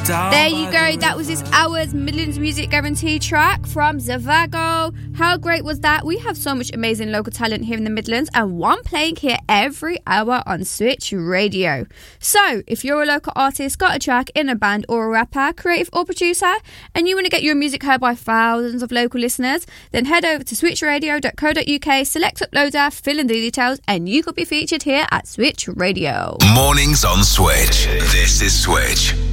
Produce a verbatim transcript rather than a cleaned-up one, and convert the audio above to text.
There you go. That was this hour's Midlands Music Guarantee track from Zavago. How great was that? We have so much amazing local talent here in the Midlands, and one playing here every hour on Switch Radio. So, if you're a local artist, got a track in a band or a rapper, creative or producer, and you want to get your music heard by thousands of local listeners, then head over to switch radio dot co dot uk, select uploader, fill in the details, and you could be featured here at Switch Radio. Mornings on Switch. This is Switch.